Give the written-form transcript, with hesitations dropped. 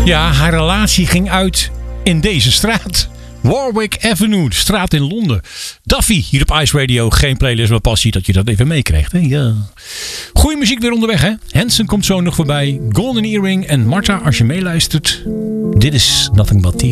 Ja, haar relatie ging uit in deze straat. Warwick Avenue, de straat in Londen. Duffy, hier op Ice Radio. Geen playlist, maar passie dat je dat even meekrijgt. Hè? Ja. Goeie muziek weer onderweg, hè? Hanson komt zo nog voorbij. Golden Earring en Martha, als je meeluistert. Dit is Nothing But Thieves.